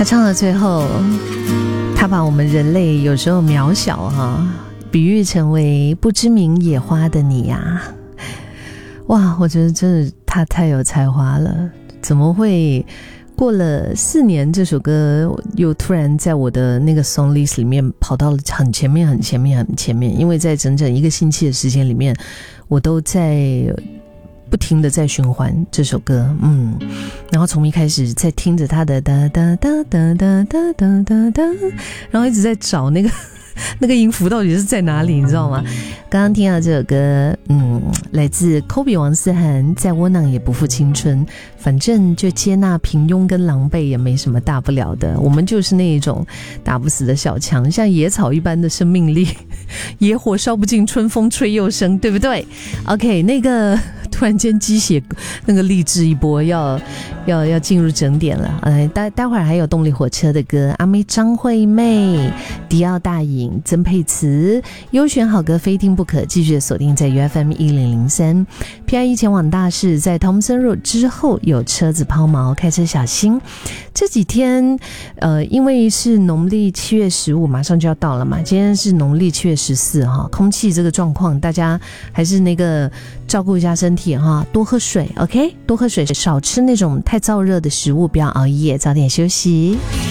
他唱到最后，他把我们人类有时候渺小比喻成为不知名野花的你呀。哇，我觉得真的他太有才华了，怎么会过了4年，这首歌又突然在我的那个 song list 里面跑到了很前面很前面很前面，因为在整整1个星期的时间里面，我都在不停的在循环这首歌，然后从一开始在听着他的哒哒哒哒哒哒哒哒哒，然后一直在找那个音符到底是在哪里，你知道吗？刚刚听到这首歌，来自 Kobe 王思涵，再窝囊也不负青春，反正就接纳平庸跟狼狈也没什么大不了的，我们就是那一种打不死的小强，像野草一般的生命力，野火烧不尽，春风吹又生，对不对？ OK， 那个突然间鸡血那个励志一波，要进入整点了。待会儿还有动力火车的歌，阿妹张惠妹、迪奥大颖、曾沛慈，优选好歌非听不可，继续锁定在 UFM 1003。 PIE 前往大市，在 Thompson Road 之后有车子抛锚，开车小心。这几天因为是农历7月15马上就要到了嘛，今天是农历7月14空气这个状况大家还是那个照顾一下身体多喝水 OK， 多喝水，少吃那种太燥热的食物，不要熬夜，早点休息。